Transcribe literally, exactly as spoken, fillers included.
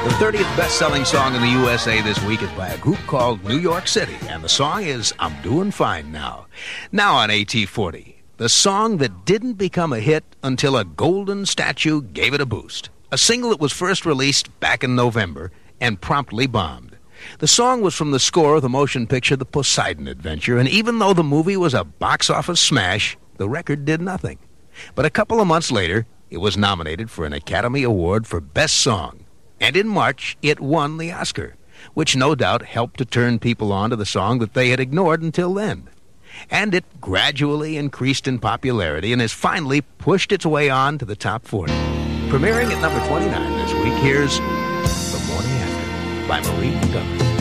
The thirtieth best-selling song in the U S A this week is by a group called New York City, and the song is I'm Doing Fine Now. Now on A T forty, the song that didn't become a hit until a golden statue gave it a boost. A single that was first released back in November and promptly bombed. The song was from the score of the motion picture The Poseidon Adventure, and even though the movie was a box office smash, the record did nothing. But a couple of months later, it was nominated for an Academy Award for Best Song. And in March, it won the Oscar, which no doubt helped to turn people on to the song that they had ignored until then. And it gradually increased in popularity and has finally pushed its way on to the top forty. Premiering at number twenty-nine this week, here's The Morning After by Marie McDonough.